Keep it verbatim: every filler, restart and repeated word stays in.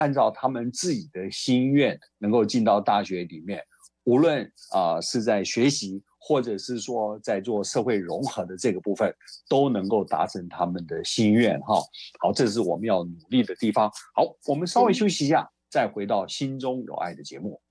按照他们自己的心愿，能够进到大学里面，无论啊、呃、是在学习，或者是说在做社会融合的这个部分，都能够达成他们的心愿哈。好，这是我们要努力的地方。好，我们稍微休息一下，再回到心中有爱的节目。